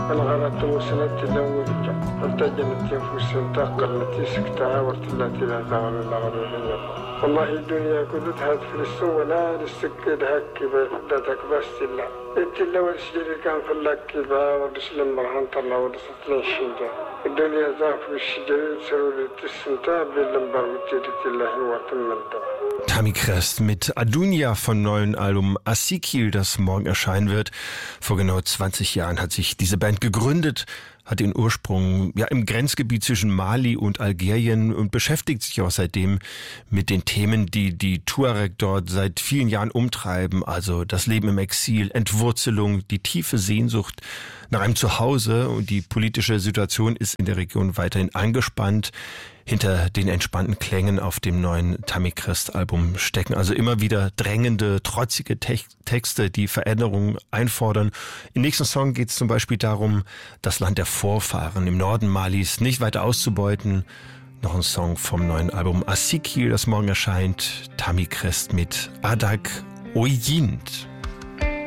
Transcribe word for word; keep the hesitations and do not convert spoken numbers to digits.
الغلط وسنتي لولجة التجنت ينفسهم تقلتي سكتها ورتلاتي لا زغل الأغربية والله الدنيا كنت هاد فلسطين ولا للسكد هكي بلدتك بس لا انت لو الشجري كان في اللكي با ورسلم مرحان طلع ورسلتين الشنجة الدنيا زاف الشجري تسرولي تسنتا باللمبر وتيرت الله وتم الدواء. Tammy Krest mit Adunia vom neuen Album Asikil, das morgen erscheinen wird. Vor genau zwanzig Jahren hat sich diese Band gegründet, hat ihren Ursprung ja im Grenzgebiet zwischen Mali und Algerien und beschäftigt sich auch seitdem mit den Themen, die die Tuareg dort seit vielen Jahren umtreiben, also das Leben im Exil, Entwurzelung, die tiefe Sehnsucht nach einem Zuhause, und die politische Situation ist in der Region weiterhin angespannt. Hinter den entspannten Klängen auf dem neuen Tammy Krest Album stecken also immer wieder drängende, trotzige Te- Texte, die Veränderungen einfordern. Im nächsten Song geht es zum Beispiel darum, das Land der Vorfahren im Norden Malis nicht weiter auszubeuten. Noch ein Song vom neuen Album Asikil, das morgen erscheint. Tammy Krest mit Adak Oyint.